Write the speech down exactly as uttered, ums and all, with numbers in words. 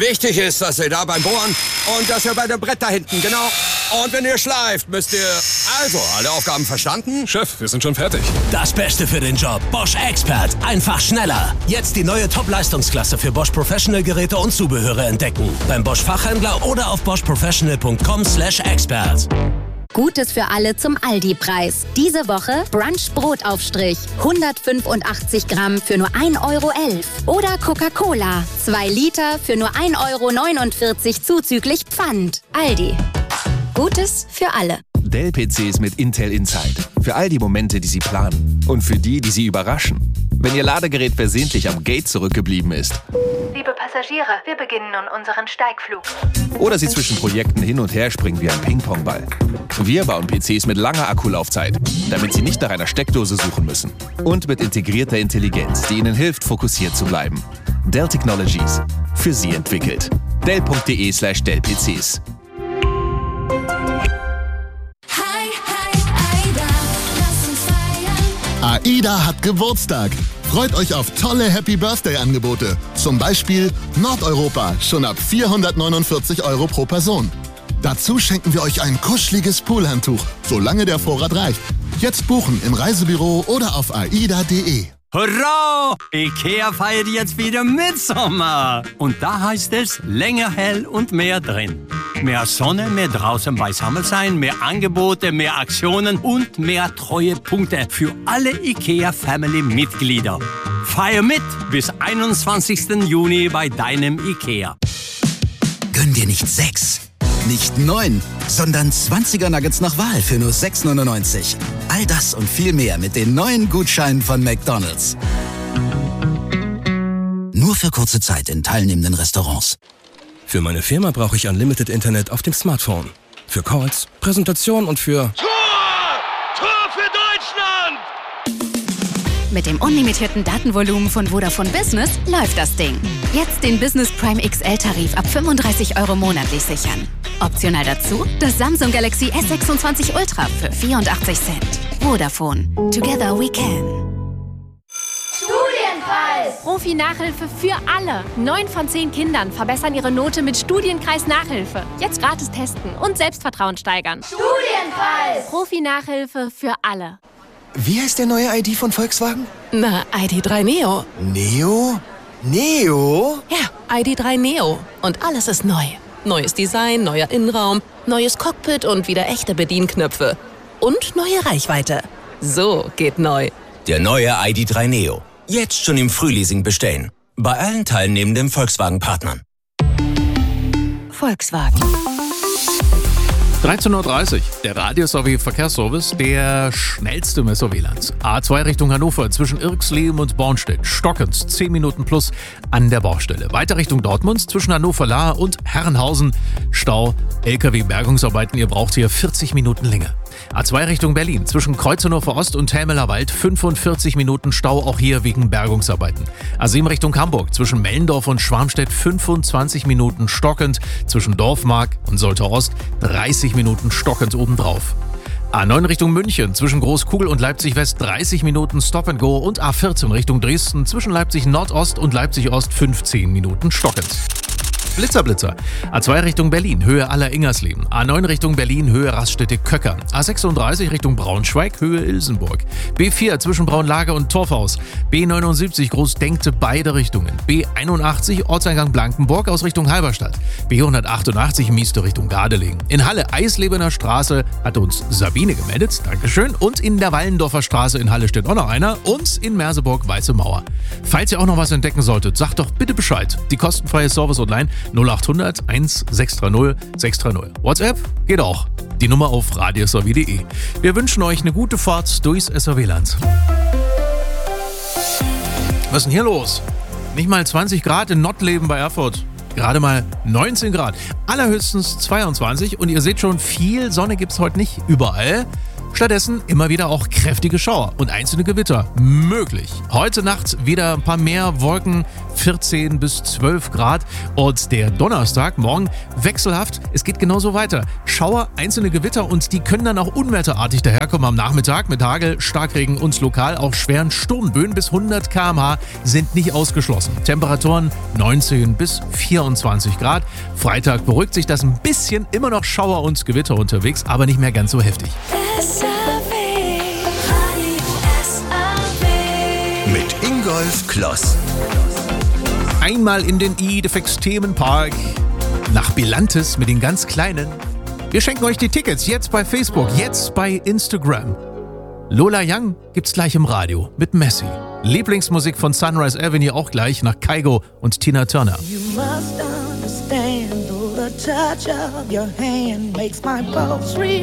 Wichtig ist, dass ihr da beim Bohren und dass ihr bei dem Brett da hinten, genau. Und wenn ihr schleift, müsst ihr... Also, alle Aufgaben verstanden? Chef, wir sind schon fertig. Das Beste für den Job. Bosch Expert. Einfach schneller. Jetzt die neue Top-Leistungsklasse für Bosch Professional Geräte und Zubehöre entdecken. Beim Bosch Fachhändler oder auf bosch professional punkt com slash expert. Gutes für alle zum Aldi-Preis. Diese Woche Brunch-Brotaufstrich. hundertfünfundachtzig Gramm für nur ein Euro elf. Oder Coca-Cola. zwei Liter für nur ein Euro neunundvierzig zuzüglich Pfand. Aldi. Gutes für alle. Dell-P Cs mit Intel Inside. Für all die Momente, die Sie planen. Und für die, die Sie überraschen. Wenn Ihr Ladegerät versehentlich am Gate zurückgeblieben ist. Liebe Passagiere, wir beginnen nun unseren Steigflug. Oder Sie zwischen Projekten hin und her springen wie ein Ping-Pong-Ball. Wir bauen P Cs mit langer Akkulaufzeit, damit Sie nicht nach einer Steckdose suchen müssen. Und mit integrierter Intelligenz, die Ihnen hilft, fokussiert zu bleiben. Dell Technologies. Für Sie entwickelt. Dell punkt de slash Dell P Cs. AIDA hat Geburtstag. Freut euch auf tolle Happy-Birthday-Angebote. Zum Beispiel Nordeuropa, schon ab vierhundertneunundvierzig Euro pro Person. Dazu schenken wir euch ein kuscheliges Poolhandtuch, solange der Vorrat reicht. Jetzt buchen im Reisebüro oder auf aida punkt de. Hurra! IKEA feiert jetzt wieder Mitsommer. Und da heißt es länger hell und mehr drin. Mehr Sonne, mehr draußen beisammen sein, mehr Angebote, mehr Aktionen und mehr Treuepunkte für alle IKEA-Family-Mitglieder. Feier mit bis einundzwanzigsten Juni bei deinem IKEA. Gönn dir nicht sechs, nicht neun, sondern zwanziger Nuggets nach Wahl für nur sechs neunundneunzig. All das und viel mehr mit den neuen Gutscheinen von McDonald's. Nur für kurze Zeit in teilnehmenden Restaurants. Für meine Firma brauche ich Unlimited Internet auf dem Smartphone. Für Calls, Präsentationen und für... Tor! Tor für Deutschland! Mit dem unlimitierten Datenvolumen von Vodafone Business läuft das Ding. Jetzt den Business Prime X L-Tarif ab fünfunddreißig Euro monatlich sichern. Optional dazu das Samsung Galaxy S sechsundzwanzig Ultra für vierundachtzig Cent. Vodafone. Together we can. Studienpreis! Profi-Nachhilfe für alle. Neun von zehn Kindern verbessern ihre Note mit Studienkreis Nachhilfe. Jetzt gratis testen und Selbstvertrauen steigern. Studienpreis! Profi-Nachhilfe für alle. Wie heißt der neue I D von Volkswagen? Na, I D drei Neo. Neo? Neo? Ja, I D drei Neo. Und alles ist neu. Neues Design, neuer Innenraum, neues Cockpit und wieder echte Bedienknöpfe. Und neue Reichweite. So geht neu. Der neue I D drei Neo. Jetzt schon im Frühleasing bestellen. Bei allen teilnehmenden Volkswagen-Partnern. Volkswagen. dreizehn Uhr dreißig, der Radio-S-O-W-Verkehrsservice, der schnellste im S O W-Land. A zwei Richtung Hannover zwischen Irxleben und Bornstedt. Stockend, zehn Minuten plus an der Baustelle. Weiter Richtung Dortmund zwischen Hannover-Lahr und Herrenhausen. Stau, L K W-Bergungsarbeiten, ihr braucht hier vierzig Minuten länger. A zwei Richtung Berlin zwischen Kreuznachur Ost und Helmeler Wald. fünfundvierzig Minuten Stau, auch hier wegen Bergungsarbeiten. A sieben Richtung Hamburg zwischen Mellendorf und Schwarmstedt. fünfundzwanzig Minuten stockend. Zwischen Dorfmark und Soltau Ost dreißig Minuten stockend obendrauf. A neun Richtung München zwischen Großkugel und Leipzig West dreißig Minuten Stop and Go und A vierzehn Richtung Dresden zwischen Leipzig Nordost und Leipzig Ost fünfzehn Minuten stockend. Blitzer, Blitzer. A zwei Richtung Berlin, Höhe Aller-Ingersleben. A neun Richtung Berlin, Höhe Raststätte-Köckern. A sechsunddreißig Richtung Braunschweig, Höhe Ilsenburg. B vier zwischen Braunlage und Torfhaus. B neunundsiebzig Großdenkte beide Richtungen. B einundachtzig Ortseingang Blankenburg aus Richtung Halberstadt. B hundertachtundachtzig Mieste Richtung Gardelegen. In Halle Eislebener Straße hat uns Sabine gemeldet, Dankeschön. Und in der Wallendorfer Straße in Halle steht auch noch einer. Und in Merseburg Weiße Mauer. Falls ihr auch noch was entdecken solltet, sagt doch bitte Bescheid. Die kostenfreie Service-Hotline null achthundert eins sechs drei null sechs drei null. WhatsApp geht auch. Die Nummer auf radio s o w punkt de. Wir wünschen euch eine gute Fahrt durchs S O W-Land. Was ist denn hier los? Nicht mal zwanzig Grad in Nottleben bei Erfurt. Gerade mal neunzehn Grad. Allerhöchstens zweiundzwanzig. Und ihr seht schon, viel Sonne gibt's heute nicht überall. Stattdessen immer wieder auch kräftige Schauer und einzelne Gewitter möglich. Heute Nacht wieder ein paar mehr Wolken, vierzehn bis zwölf Grad. Und der Donnerstag, morgen wechselhaft. Es geht genauso weiter. Schauer, einzelne Gewitter und die können dann auch unwetterartig daherkommen am Nachmittag mit Hagel, Starkregen und lokal auch schweren Sturmböen bis hundert Kilometer pro Stunde sind nicht ausgeschlossen. Temperaturen neunzehn bis vierundzwanzig Grad. Freitag beruhigt sich das ein bisschen, immer noch Schauer und Gewitter unterwegs, aber nicht mehr ganz so heftig. Mit Ingolf Kloss. Einmal in den Idefix Themenpark nach Bilantes mit den ganz Kleinen. Wir schenken euch die Tickets jetzt bei Facebook, jetzt bei Instagram. Lola Young gibt's gleich im Radio mit Messi. Lieblingsmusik von Sunrise Avenue auch gleich nach Kygo und Tina Turner. You must understand, though the touch of your hand makes my pulse real.